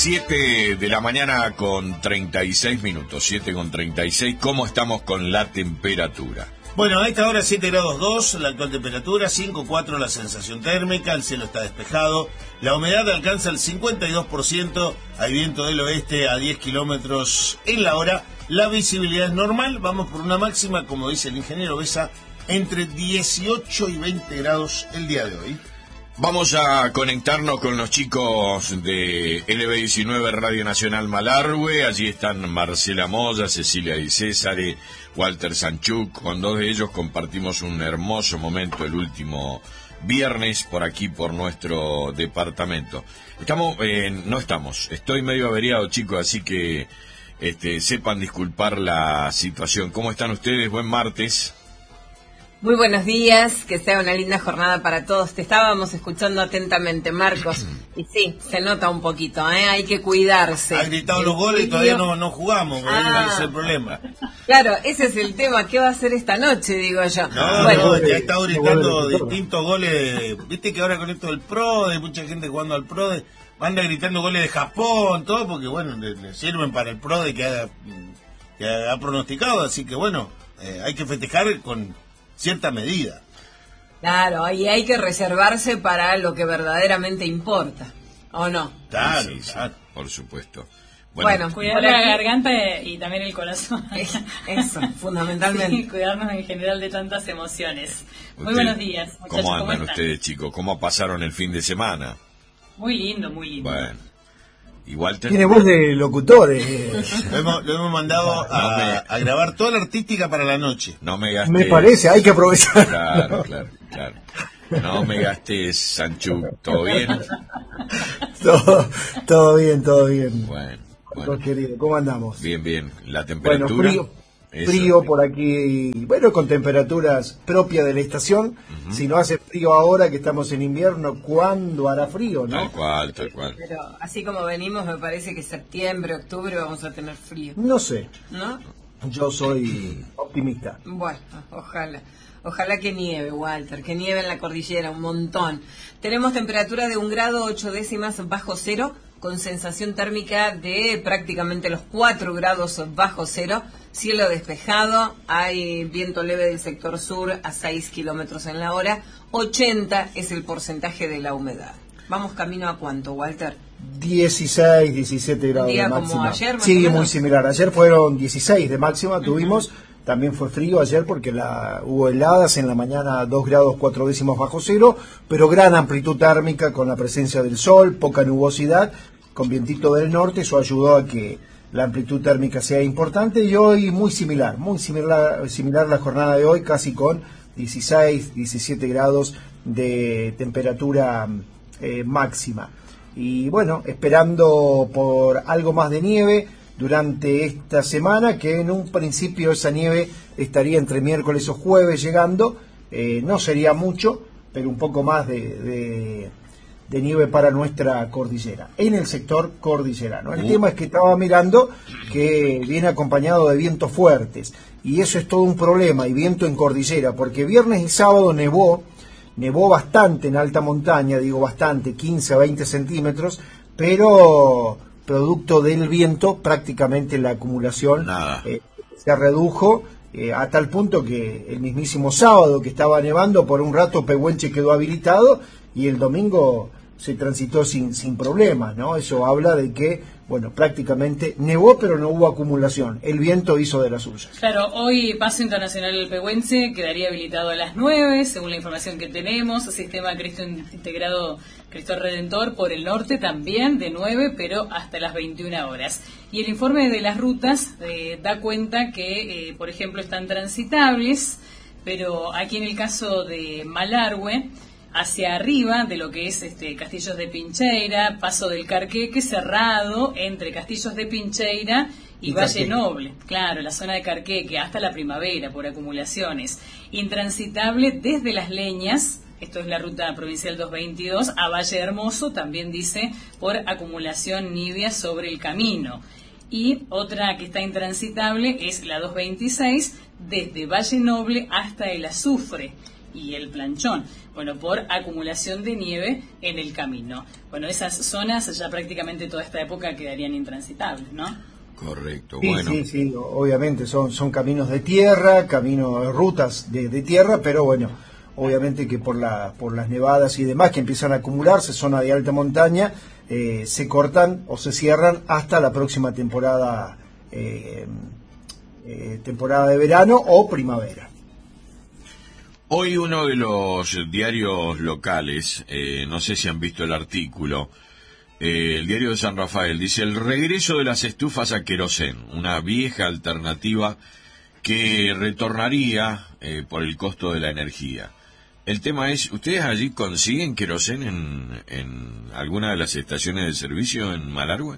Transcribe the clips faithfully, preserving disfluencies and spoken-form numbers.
siete de la mañana con treinta y seis minutos, siete con treinta y seis. ¿Cómo estamos con la temperatura? Bueno, a esta hora siete grados dos, la actual temperatura, cinco coma cuatro la sensación térmica, el cielo está despejado, la humedad alcanza el cincuenta y dos por ciento, hay viento del oeste a diez kilómetros en la hora, la visibilidad es normal, vamos por una máxima, como dice el ingeniero Besa, entre dieciocho y veinte grados el día de hoy. Vamos a conectarnos con los chicos de L B diecinueve Radio Nacional Malargüe. Allí están Marcela Moya, Cecilia Di Césare, Walter Sanchuk. Con dos de ellos compartimos un hermoso momento el último viernes por aquí, por nuestro departamento. Estamos, eh, no estamos, estoy medio averiado, chicos, así que este, sepan disculpar la situación. ¿Cómo están ustedes? Buen martes. Muy buenos días, que sea una linda jornada para todos. Te estábamos escuchando atentamente, Marcos, y sí, se nota un poquito, ¿eh? Hay que cuidarse. Han gritado los goles y todavía no, no jugamos, ah, ese es el problema. Claro, ese es el tema, ¿qué va a hacer esta noche, digo yo? No, bueno, no, ya he estado gritando distintos goles, viste que ahora con esto del PRODE, mucha gente jugando al PRODE, anda gritando goles de Japón, todo, porque bueno, le, le sirven para el PRODE que ha, que ha pronosticado, así que bueno, eh, hay que festejar con cierta medida. Claro, y hay que reservarse para lo que verdaderamente importa, ¿o no? Claro, sí, sí, claro. Sí, por supuesto. Bueno, bueno cuidar la aquí... garganta y también el corazón. Eso, fundamentalmente. Sí, cuidarnos en general de tantas emociones. Muy Usted, buenos días, muchachos. ¿Cómo andan ¿Cómo ustedes, chicos? ¿Cómo pasaron el fin de semana? Muy lindo, muy lindo. Bueno. Igual te... Tiene voz de locutores. Lo hemos, lo hemos mandado a, no me... a grabar toda la artística para la noche. No me gastes. Me parece, hay que aprovechar. Claro, claro, claro. No me gastes, Sanchu. ¿Todo bien? todo, todo bien, todo bien. Bueno, bueno. Querido, ¿cómo andamos? Bien, bien. ¿La temperatura? Bueno, frío, frío por aquí. Bueno, con temperaturas propias de la estación. Uh-huh. Si no hace frío ahora que estamos en invierno, ¿cuándo hará frío, no? Tal cual, tal cual. Pero así como venimos, me parece que septiembre, octubre vamos a tener frío. No sé. ¿No? Yo soy optimista. Bueno, ojalá. Ojalá que nieve, Walter, que nieve en la cordillera, un montón. Tenemos temperatura de un grado ocho décimas bajo cero, con sensación térmica de prácticamente los cuatro grados bajo cero, cielo despejado, hay viento leve del sector sur a seis kilómetros en la hora, ochenta es el porcentaje de la humedad. ¿Vamos camino a cuánto, Walter? dieciséis, diecisiete grados de máxima. Como ayer, sí, muy similar. Ayer fueron dieciséis de máxima, tuvimos... Uh-huh. También fue frío ayer porque la, hubo heladas en la mañana, dos grados cuatro décimos bajo cero, pero gran amplitud térmica con la presencia del sol, poca nubosidad, con vientito del norte, eso ayudó a que la amplitud térmica sea importante y hoy muy similar, muy similar, similar la jornada de hoy, casi con dieciséis, diecisiete grados de temperatura eh, máxima. Y bueno, esperando por algo más de nieve durante esta semana, que en un principio esa nieve estaría entre miércoles o jueves llegando, eh, no sería mucho, pero un poco más de, de, de nieve para nuestra cordillera, en el sector cordillerano. El uh. tema es que estaba mirando que viene acompañado de vientos fuertes, y eso es todo un problema, y viento en cordillera, porque viernes y sábado nevó, nevó bastante en alta montaña, digo bastante, quince a veinte centímetros, pero... producto del viento, prácticamente la acumulación eh, se redujo eh, a tal punto que el mismísimo sábado que estaba nevando, por un rato Pehuenche quedó habilitado y el domingo se transitó sin, sin problemas, ¿no? Eso habla de que, bueno, prácticamente nevó, pero no hubo acumulación. El viento hizo de las suyas. Claro, hoy Paso Internacional del Pehuenche quedaría habilitado a las nueve, según la información que tenemos. Sistema Cristo Integrado Cristo Redentor por el norte también de nueve, pero hasta las veintiuna horas. Y el informe de las rutas eh, da cuenta que, eh, por ejemplo, están transitables, pero aquí en el caso de Malargüe, hacia arriba de lo que es este Castillos de Pincheira, Paso del Carqueque, cerrado entre Castillos de Pincheira y, y Valle Carqueque. Noble, claro, la zona de Carqueque, hasta la primavera por acumulaciones. Intransitable desde Las Leñas, esto es la ruta provincial doscientos veintidós, a Valle Hermoso, también dice, por acumulación nibia sobre el camino. Y otra que está intransitable es la doscientos veintiséis, desde Valle Noble hasta el Azufre. y el Planchón. Bueno, por acumulación de nieve en el camino. Bueno, esas zonas ya prácticamente toda esta época quedarían intransitables, ¿no? Correcto, sí, bueno. Sí, sí, obviamente son, son caminos de tierra, caminos, rutas de, de tierra, pero bueno, obviamente que por, la, por las nevadas y demás que empiezan a acumularse, zona de alta montaña, eh, se cortan o se cierran hasta la próxima temporada, eh, eh, temporada de verano o primavera. Hoy uno de los diarios locales, eh, no sé si han visto el artículo, eh, el diario de San Rafael, dice: el regreso de las estufas a querosén, una vieja alternativa que retornaría eh, por el costo de la energía. El tema es, ¿ustedes allí consiguen querosén en, en alguna de las estaciones de servicio en Malargüe?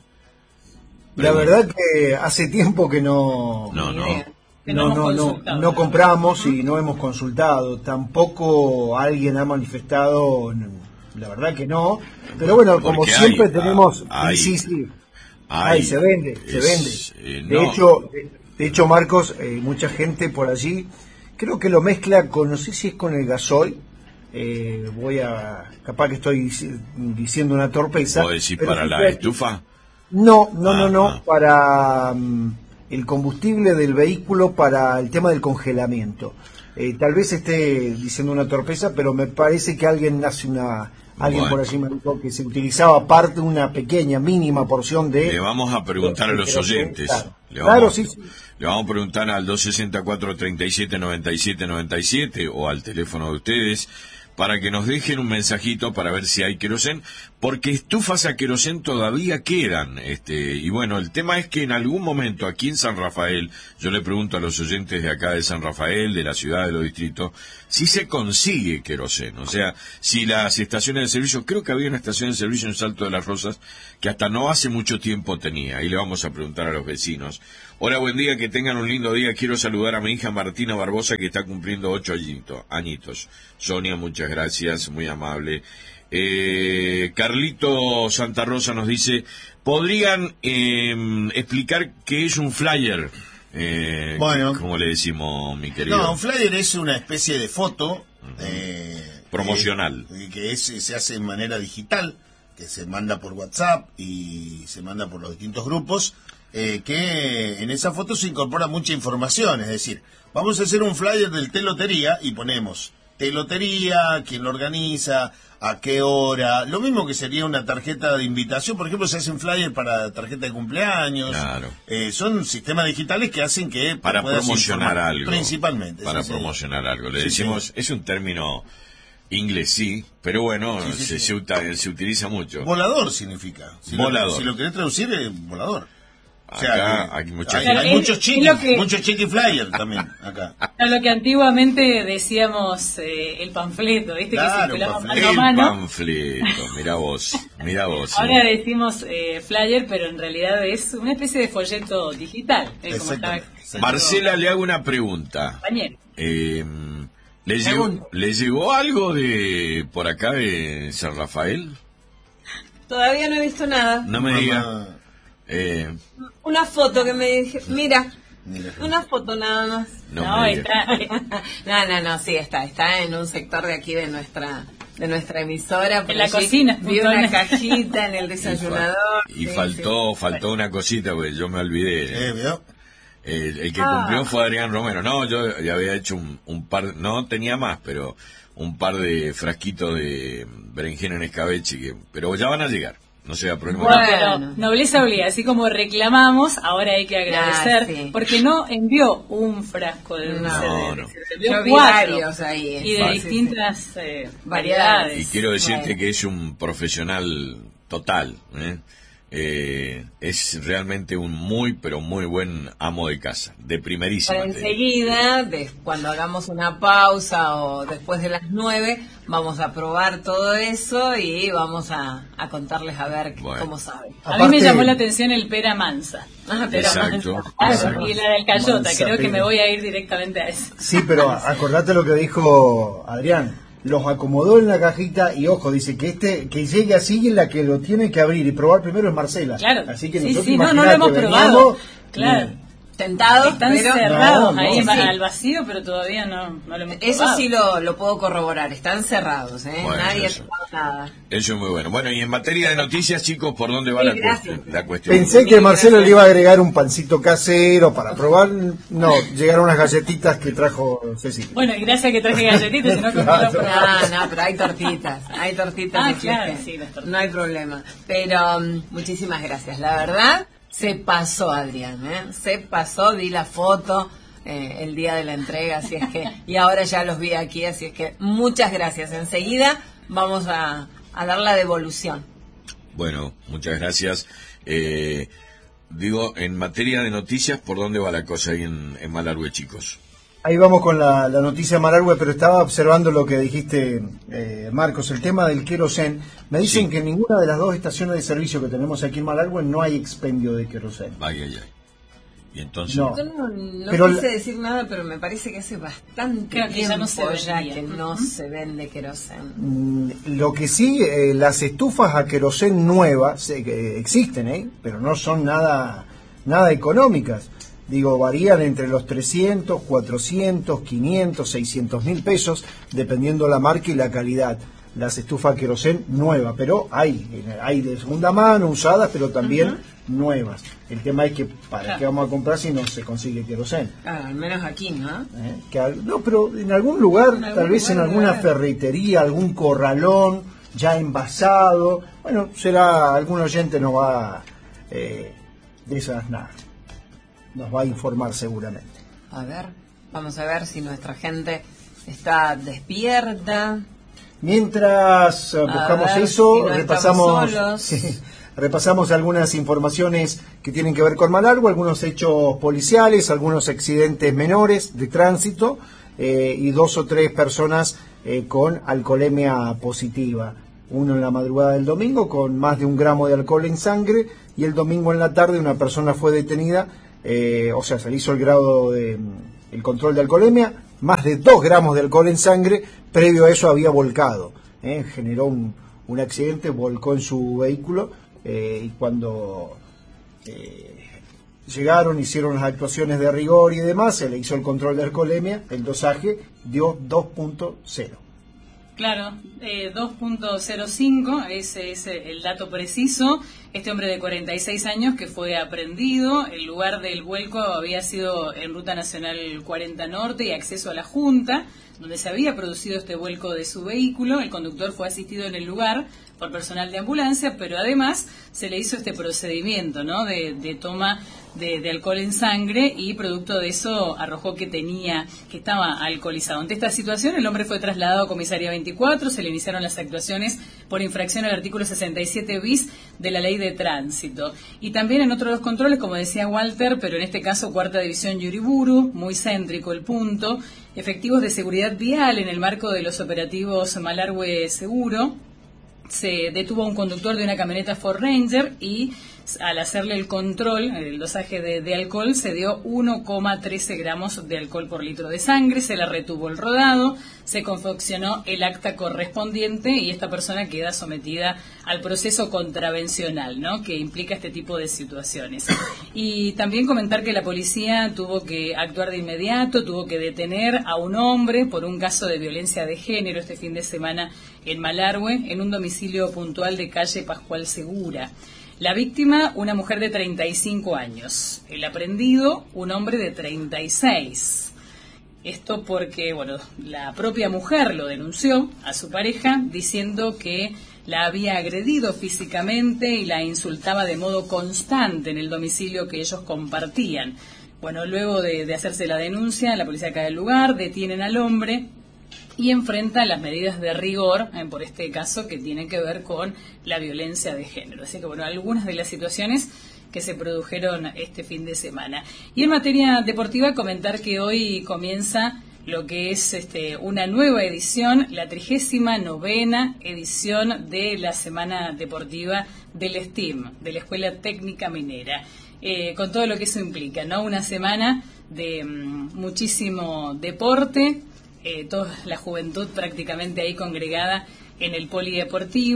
La verdad que hace tiempo que no... No, no. No, no, no, no compramos y no hemos consultado. Tampoco alguien ha manifestado, la verdad que no. Pero bueno, como Porque siempre hay, tenemos... hay, sí, sí, hay, hay, se vende, es, se vende. Eh, de, no. hecho, de, de hecho, Marcos, eh, mucha gente por allí, creo que lo mezcla con, no sé si es con el gasoil. Eh, voy a... Capaz que estoy diciendo una torpeza. ¿Puedo decir pero para la fíjate, estufa? No, no, ah, no, no, ah. para... Um, el combustible del vehículo para el tema del congelamiento. Eh, tal vez esté diciendo una torpeza, pero me parece que alguien hace una... Alguien Bueno. por allí me dijo que se utilizaba parte, una pequeña, mínima porción de... Le vamos a preguntar a los oyentes. Claro, Le vamos, claro sí, sí. Le vamos a preguntar al dos sesenta y cuatro, treinta y siete, noventa y siete, noventa y siete o al teléfono de ustedes para que nos dejen un mensajito para ver si hay querosén, porque estufas a querosén todavía quedan. este Y bueno, el tema es que en algún momento aquí en San Rafael, yo le pregunto a los oyentes de acá de San Rafael, de la ciudad, de los distritos, si se consigue querosén. O sea, si las estaciones de servicio, creo que había una estación de servicio en Salto de las Rosas que hasta no hace mucho tiempo tenía. Ahí le vamos a preguntar a los vecinos. Hola, buen día, que tengan un lindo día. Quiero saludar a mi hija Martina Barbosa, que está cumpliendo ocho añitos. añitos. Sonia, muchas gracias, muy amable. Eh, Carlito Santa Rosa nos dice, ¿podrían eh, explicar qué es un flyer? Eh, Bueno. ¿Cómo le decimos, mi querido? No, un flyer es una especie de foto Uh-huh. eh, Promocional. Que, que es, se hace de manera digital, que se manda por WhatsApp y se manda por los distintos grupos, eh, que en esa foto se incorpora mucha información. Es decir, vamos a hacer un flyer del té lotería y ponemos té lotería, quién lo organiza, a qué hora. Lo mismo que sería una tarjeta de invitación. Por ejemplo, se hace un flyer para tarjeta de cumpleaños. Claro. Eh, son sistemas digitales que hacen que Para puedas promocionar informar, algo. Principalmente. Para sí, sí. promocionar algo. Le Sí, decimos, sí. es un término inglés, sí, pero bueno, Sí, sí, se, sí. Se, uta- se utiliza mucho. Volador significa. Si Volador. Lo, si lo querés traducir, es volador. O sea, Acá que hay mucha hay, gente. hay Es- muchos es chiqui, lo que- muchos chiqui flyer también acá. A lo que antiguamente decíamos eh, el panfleto, ¿viste? Claro, que circulaba panfleto. mano a El mano. panfleto, mira vos, mira vos. sí. Ahora decimos eh, flyer, pero en realidad es una especie de folleto digital. eh, como estaba Exactamente. explicando Marcela, le hago una pregunta. compañero. Eh, ¿le, llegó, ¿Le llegó algo de por acá de San Rafael? Todavía no he visto nada. No me diga. Mamá, Eh, Una foto que me dije, mira, mira. una foto nada más. no, No, me diga. está No, no, no, sí, está, está en un sector de aquí de nuestra de nuestra emisora. por En la allí cocina, Vi una puntualmente. cajita en el Y, fa- desayunador. y sí, faltó, faltó una cosita, porque yo me olvidé. Eh, ¿vio? El, el que Ah. cumplió fue Adrián Romero. No, yo ya había hecho un, un par, no tenía más, pero un par de frasquitos de berenjena en escabeche, que, pero ya van a llegar. No sea problema. Bueno, Bueno. pero nobleza obliga, así como reclamamos, ahora hay que agradecer, Ah, sí. porque no envió un frasco de dulce No, de no. leche, envió Yo vi cuatro, varios ahí. y de Sí, sí, distintas eh, Y variedades. quiero decirte Bueno. que es un profesional total. ¿eh? Eh, es realmente un muy, pero muy buen amo de casa, de primerísima. Para te digo. enseguida, de- cuando hagamos una pausa o después de las nueve, vamos a probar todo eso y vamos a, a contarles a ver Bueno. cómo saben. A mí me Aparte- llamó la atención el pera mansa. Ah, pero Exacto. mansa. Ah, Exacto. y la del cayota, Mansa creo que pera. me voy a ir directamente a eso. Sí, pero acordate lo que dijo Adrián. Los acomodó en la cajita y ojo, dice que este que llegue así y la que lo tiene que abrir y probar primero es Marcela. Claro. Así que Sí, nosotros sí, no, no lo imaginate, hemos veníamos probado. Claro. y Tentados, Están pero cerrados no, ahí no, van sí. al vacío, pero todavía no, no lo hemos Eso probado. sí lo, lo puedo corroborar, están cerrados, ¿eh? Bueno, Nadie ha eso. tomado nada. Eso es muy bueno. Bueno, y en materia de noticias, chicos, ¿por dónde va Sí, la, gracias. cuestión, la cuestión? Pensé que Marcelo le iba a agregar un pancito casero para probar. No, llegaron unas galletitas que trajo Cecilia. Bueno, y gracias que traje galletitas, si no, ¿cómo Claro. lo probamos? No, no, pero hay tortitas, hay tortitas Ah, de claro, fleje. sí, las tortitas. No hay problema. Pero um, muchísimas gracias. La verdad, se pasó, Adrián, ¿eh? Se pasó, di la foto eh, el día de la entrega, así es que, y ahora ya los vi aquí, así es que muchas gracias. Enseguida vamos a, a dar la devolución. Bueno, muchas gracias. Eh, digo, en materia de noticias, ¿por dónde va la cosa ahí en, en Malargüe, chicos? Ahí vamos con la, la noticia Malargüe, pero estaba observando lo que dijiste, eh, Marcos, el tema del querosén. Me dicen Sí. que en ninguna de las dos estaciones de servicio que tenemos aquí en Malargüe no hay expendio de querosén. Ay, ay, ay. Y entonces... No. Yo no, no Pero quise la- decir nada, pero me parece que hace bastante Creo que tiempo ya no se ya vendía. que no Ujú. se vende querosén. Mm, Lo que sí, eh, las estufas a querosén nuevas eh, que existen, ¿eh? Pero no son nada, nada económicas. Digo, varían entre los trescientos, cuatrocientos, quinientos, seiscientos mil pesos, dependiendo la marca y la calidad. Las estufas a querosén nuevas, pero hay, eh, hay de segunda mano, usadas, pero también nuevas. El tema es que, ¿para Claro. qué vamos a comprar si no se consigue querosén? Ah, al menos aquí, ¿no? ¿Eh? Que al- no, pero en algún lugar, En algún tal vez en lugar alguna debe haber. ferretería, algún corralón ya envasado. Bueno, será, algún oyente nos va eh, de esas nada. Nos va a informar seguramente. A ver, vamos a ver si nuestra gente está despierta. Mientras eh, buscamos ver, eso, si no repasamos, estamos solos. sí, repasamos algunas informaciones que tienen que ver con Malargüe, algunos hechos policiales, algunos accidentes menores de tránsito eh, y dos o tres personas eh, con alcoholemia positiva. Uno en la madrugada del domingo con más de un gramo de alcohol en sangre y el domingo en la tarde una persona fue detenida, eh, o sea, se le hizo el grado de el control de alcoholemia, más de dos gramos de alcohol en sangre, previo a eso había volcado, eh, generó un, un accidente, volcó en su vehículo eh, y cuando eh, llegaron, hicieron las actuaciones de rigor y demás, se le hizo el control de alcoholemia, el dosaje dio dos punto cero. Claro, eh, dos punto cero cinco, ese es el dato preciso. Este hombre de cuarenta y seis años que fue aprehendido, el lugar del vuelco había sido en Ruta Nacional cuarenta Norte y acceso a la Junta, donde se había producido este vuelco de su vehículo. El conductor fue asistido en el lugar por personal de ambulancia, pero además se le hizo este procedimiento, ¿no?, de, de toma de, de alcohol en sangre, y producto de eso arrojó que tenía, que estaba alcoholizado. Ante esta situación, el hombre fue trasladado a comisaría veinticuatro, se le iniciaron las actuaciones por infracción al artículo sesenta y siete bis de la ley de tránsito. Y también en otros dos controles, como decía Walter, pero en este caso cuarta división Yuriburu, muy céntrico el punto, efectivos de seguridad vial en el marco de los operativos Malargüe Seguro. Se detuvo a un conductor de una camioneta Ford Ranger y al hacerle el control, el dosaje de, de alcohol, se dio uno coma trece gramos de alcohol por litro de sangre, se le retuvo el rodado, se confeccionó el acta correspondiente y esta persona queda sometida al proceso contravencional, ¿no?, que implica este tipo de situaciones. Y también comentar que la policía tuvo que actuar de inmediato, tuvo que detener a un hombre por un caso de violencia de género este fin de semana en Malargüe, en un domicilio puntual de calle Pascual Segura. La víctima, una mujer de treinta y cinco años. El aprehendido, un hombre de treinta y seis. Esto porque, bueno, la propia mujer lo denunció a su pareja diciendo que la había agredido físicamente y la insultaba de modo constante en el domicilio que ellos compartían. Bueno, luego de, de hacerse la denuncia, la policía cae al lugar, detienen al hombre y enfrenta las medidas de rigor, eh, por este caso, que tienen que ver con la violencia de género. Así que, bueno, algunas de las situaciones que se produjeron este fin de semana. Y en materia deportiva, comentar que hoy comienza lo que es este, una nueva edición, la trigésima novena edición de la Semana Deportiva del S T I M, de la Escuela Técnica Minera. Eh, con todo lo que eso implica, ¿no? Una semana de mm, muchísimo deporte, Eh, toda la juventud prácticamente ahí congregada en el polideportivo,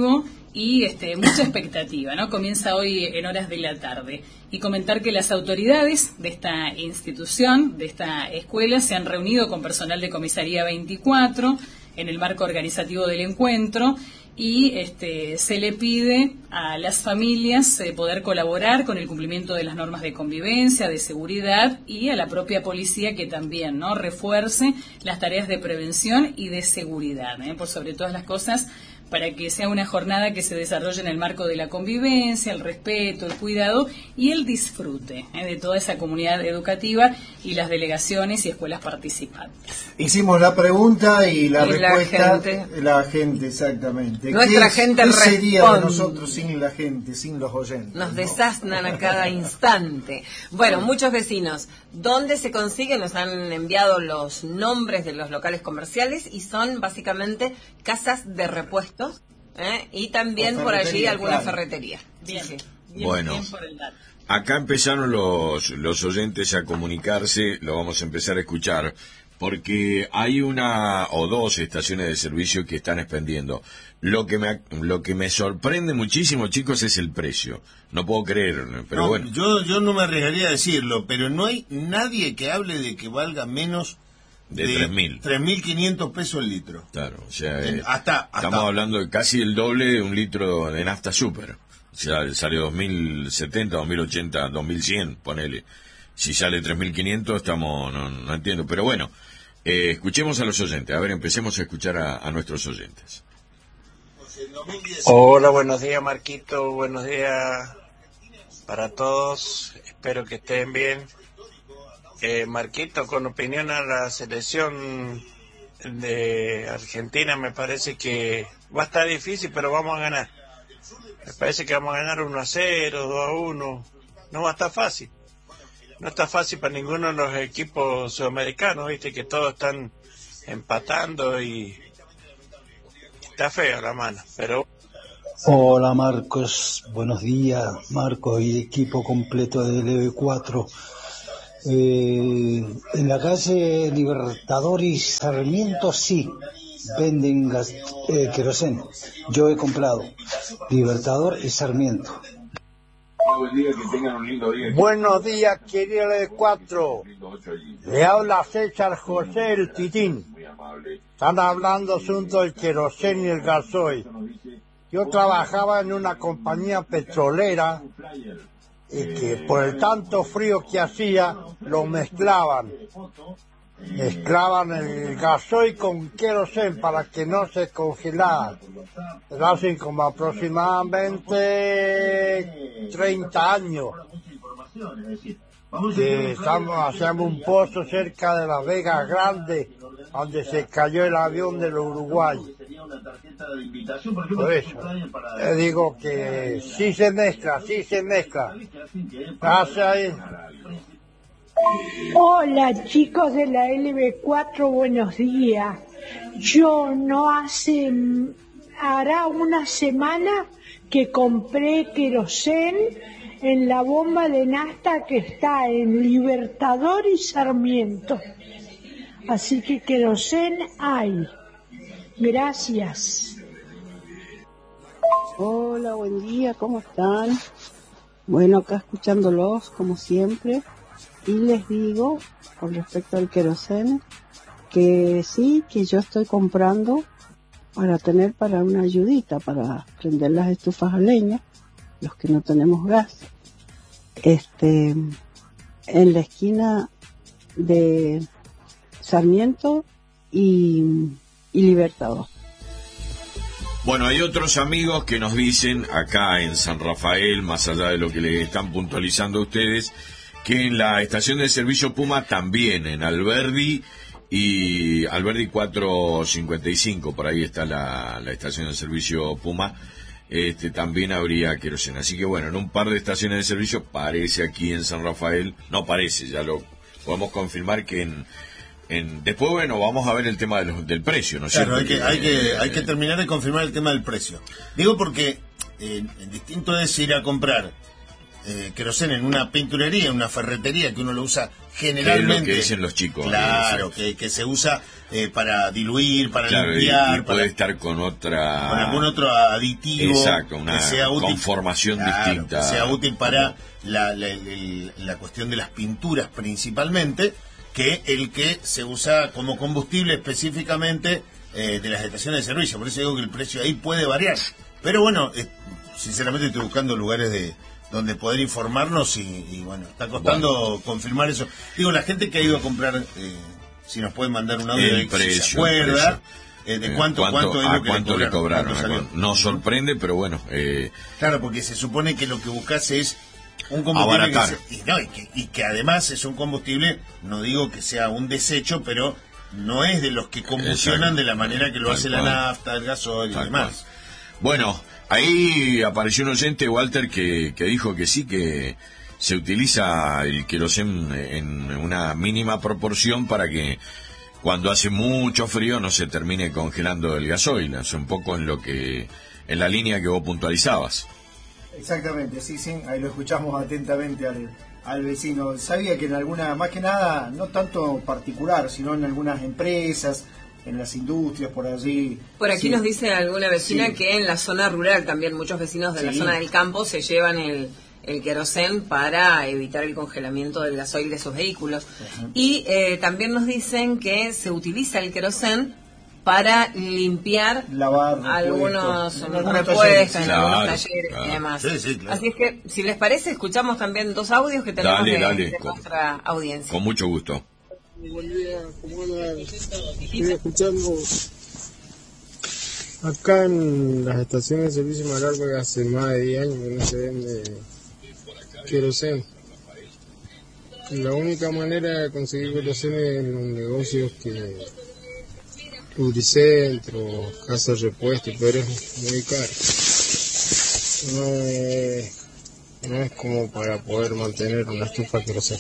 y este, mucha expectativa, ¿no? Comienza hoy en horas de la tarde. Y comentar que las autoridades de esta institución, de esta escuela, se han reunido con personal de Comisaría veinticuatro en el marco organizativo del encuentro, y este, se le pide a las familias eh, poder colaborar con el cumplimiento de las normas de convivencia, de seguridad, y a la propia policía que también, ¿no?, refuerce las tareas de prevención y de seguridad, ¿eh? Por sobre todas las cosas, para que sea una jornada que se desarrolle en el marco de la convivencia, el respeto, el cuidado y el disfrute ¿eh? de toda esa comunidad educativa y las delegaciones y escuelas participantes. Hicimos la pregunta y la y respuesta... La gente. La gente, exactamente. Nuestra ¿Qué, gente ¿qué sería responde? de nosotros sin la gente, sin los oyentes? Nos ¿no? desasnan a cada instante. Bueno, muchos vecinos. ¿Dónde se consigue? Nos han enviado los nombres de los locales comerciales y son básicamente casas de repuestos ¿eh? y también por allí alguna claro. ferretería. Bien, Sí, sí. bien, Bueno. bien por el dato. Acá empezaron los, los oyentes a comunicarse, lo vamos a empezar a escuchar, porque hay una o dos estaciones de servicio que están expendiendo. Lo que me, lo que me sorprende muchísimo, chicos, es el precio. No puedo creer, pero no, bueno. Yo, yo no me arriesgaría a decirlo, pero no hay nadie que hable de que valga menos De tres mil. tres mil quinientos pesos el litro. Claro, o sea, En- eh, hasta- hasta- estamos hablando de casi el doble de un litro de nafta super. O sea, sale dos mil setenta, dos mil ochenta, dos mil cien, ponele. Si sale tres mil quinientos, estamos, no, no entiendo. Pero bueno, eh, escuchemos a los oyentes. A ver, empecemos a escuchar a, a nuestros oyentes. Hola, buenos días Marquito, buenos días para todos, espero que estén bien. Eh, Marquito, con opinión a la selección de Argentina, me parece que va a estar difícil, pero vamos a ganar. Me parece que vamos a ganar uno a cero, dos a uno, no va a estar fácil. No está fácil para ninguno de los equipos sudamericanos, viste que todos están empatando y está feo la mano, pero... Hola Marcos, buenos días Marcos y equipo completo de L B cuatro. Eh, en la calle Libertador y Sarmiento sí venden gas, eh, queroseno. Yo he comprado Libertador y Sarmiento. Buenos días, querido L B cuatro. Le habla César José el Titín. Están hablando asunto del queroseno y el gasoil. Yo trabajaba en una compañía petrolera y que por el tanto frío que hacía lo mezclaban. Mezclaban el gasoil con queroseno para que no se congelara. Lo hacen como aproximadamente treinta años. Que estamos, hacemos un pozo cerca de Las Vegas Grande, donde se cayó el avión de los uruguayos. Por eso, le digo que sí se mezcla, sí se mezcla. Gracias. Hola chicos de la L B cuatro, buenos días. Yo no hace, hará una semana que compré querosén en la bomba de nafta que está en Libertador y Sarmiento. Así que querosén hay. Gracias. Hola, buen día, ¿cómo están? Bueno, acá escuchándolos como siempre. Y les digo, con respecto al queroseno, que sí, que yo estoy comprando para tener para una ayudita, para prender las estufas a leña, los que no tenemos gas. Este, en la esquina de Sarmiento y, y Libertador. Bueno, hay otros amigos que nos dicen acá en San Rafael, más allá de lo que le están puntualizando a ustedes, que en la estación de servicio Puma también, en Alberdi y Alberdi cuatrocientos cincuenta y cinco, por ahí está la, la estación de servicio Puma, este también habría queroseno. Así que bueno, en un par de estaciones de servicio parece aquí en San Rafael, no parece, ya lo podemos confirmar que en... En, después, bueno, vamos a ver el tema de los, del precio, ¿no es Claro, cierto? hay que, hay, que, hay que terminar de confirmar el tema del precio. Digo porque eh, distinto es ir a comprar eh, queroseno en una pinturería, en una ferretería que uno lo usa generalmente. Es lo que dicen los chicos. Claro, que, que se usa eh, para diluir, para claro, limpiar, y, y puede para, estar con otra, con algún otro aditivo, exacto, una que sea útil, conformación claro, distinta, que sea útil para la, la, la, la cuestión de las pinturas principalmente, que el que se usa como combustible específicamente eh, de las estaciones de servicio. Por eso digo que el precio ahí puede variar. Pero bueno, eh, sinceramente estoy buscando lugares de donde poder informarnos y, y bueno, está costando bueno. confirmar eso. Digo, la gente que ha ido a comprar, eh, si nos pueden mandar un audio el de precio, si se acuerda el eh, de cuánto, cuánto, cuánto, es a lo que cuánto le cobraron. cobraron cuánto Nos sorprende, pero bueno. Eh, claro, porque se supone que lo que buscas es un combustible que se, y, no, y, que, y que además es un combustible, no digo que sea un desecho, pero no es de los que combustionan exacto. de la manera que lo Tal hace cual. la nafta, el gasoil y demás. Bueno, ahí apareció un oyente, Walter, que, que dijo que sí, que se utiliza el querosén en una mínima proporción para que cuando hace mucho frío no se termine congelando el gasoil. Es un poco en lo que en la línea que vos puntualizabas. Exactamente, sí, sí, ahí lo escuchamos atentamente al, al vecino. Sabía que en alguna, más que nada, no tanto particular, sino en algunas empresas, en las industrias, por allí. Por aquí sí. Nos dice alguna vecina sí. que en la zona rural también muchos vecinos de sí. la zona del campo se llevan el, el querosén para evitar el congelamiento del gasoil de sus vehículos. Uh-huh. Y eh, también nos dicen que se utiliza el querosén para limpiar lavar algunos repuestos en claro, algunos talleres claro. y demás. Sí, sí, claro. Así es que, si les parece, escuchamos también dos audios que tenemos dale, de, dale, de con, nuestra audiencia. Con mucho gusto. Buen día, ¿cómo andan? Estoy escuchando acá en las estaciones de servicio Malargüe hace más de diez años que no se vende querosén. La única manera de conseguir querosén es en los negocios que Lubricentro, casa de repuesto, pero es muy caro. No es, no es como para poder mantener una estufa querosén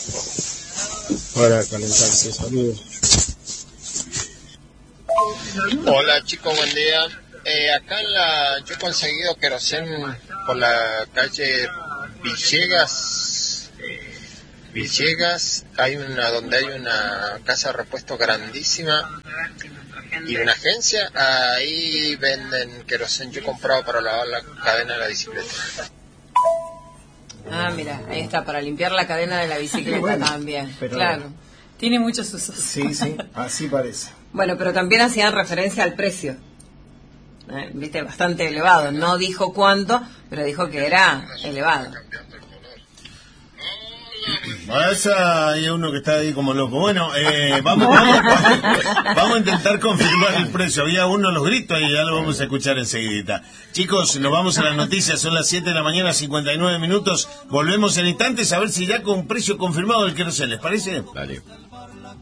para calentarse. Saludos. Hola chicos, buen día. Eh, acá en la, yo he conseguido querosén por la calle Villegas. Villegas, hay una donde hay una casa de repuesto grandísima y una agencia, ahí venden querosén. Yo he comprado para lavar la cadena de la bicicleta. Ah, mira, ahí está, para limpiar la cadena de la bicicleta bueno, también, pero claro. Tiene muchos usos. Sí, sí, así parece. Bueno, pero también hacían referencia al precio. Eh, Viste, bastante elevado. No dijo cuánto, pero dijo que era elevado. Bueno, esa hay uno que está ahí como loco. Bueno, eh, vamos, vamos, vamos, vamos a intentar confirmar el precio. Había uno los gritos y ya lo vamos a escuchar enseguida. Chicos, nos vamos a las noticias. Son las siete de la mañana, cincuenta y nueve minutos. Volvemos en instantes a ver si ya con precio confirmado del querosén. ¿Les parece? Dale.